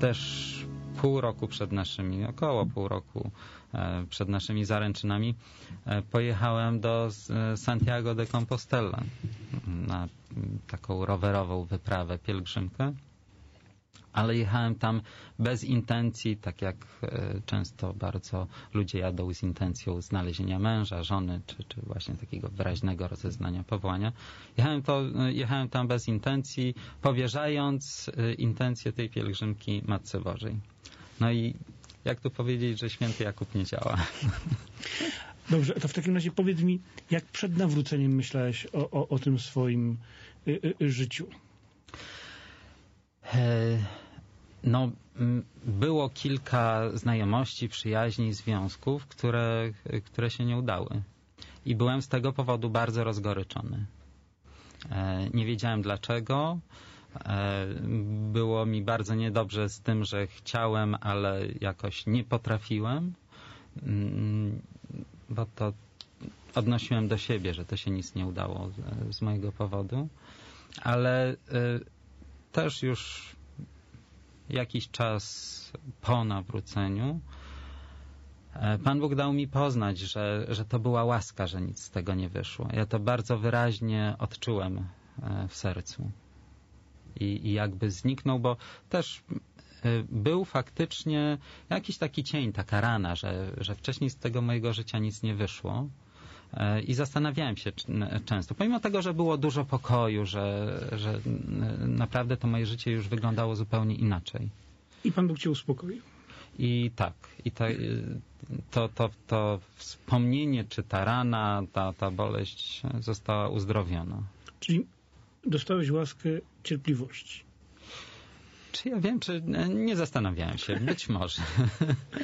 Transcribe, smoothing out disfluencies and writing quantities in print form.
też około pół roku przed naszymi zaręczynami pojechałem do Santiago de Compostela na taką rowerową wyprawę, pielgrzymkę. Ale jechałem tam bez intencji, tak jak często bardzo ludzie jadą z intencją znalezienia męża, żony, czy właśnie takiego wyraźnego rozeznania powołania. Jechałem tam bez intencji, powierzając intencję tej pielgrzymki Matce Bożej. No i jak tu powiedzieć, że święty Jakub nie działa? Dobrze, to w takim razie powiedz mi, jak przed nawróceniem myślałeś o tym swoim życiu? No, było kilka znajomości, przyjaźni, związków, które się nie udały. I byłem z tego powodu bardzo rozgoryczony. Nie wiedziałem dlaczego. Było mi bardzo niedobrze z tym, że chciałem, ale jakoś nie potrafiłem, bo to odnosiłem do siebie, że to się nic nie udało z mojego powodu. Ale też już jakiś czas po nawróceniu Pan Bóg dał mi poznać, że to była łaska, że nic z tego nie wyszło. Ja to bardzo wyraźnie odczułem w sercu. I jakby zniknął, bo też był faktycznie jakiś taki cień, taka rana, że wcześniej z tego mojego życia nic nie wyszło. I zastanawiałem się często, pomimo tego, że było dużo pokoju, że naprawdę to moje życie już wyglądało zupełnie inaczej. I Pan Bóg cię uspokoił. I tak, to wspomnienie, czy ta rana, ta boleść została uzdrowiona. Czyli dostałeś łaskę cierpliwości. Czy ja wiem, czy nie zastanawiałem się, być może.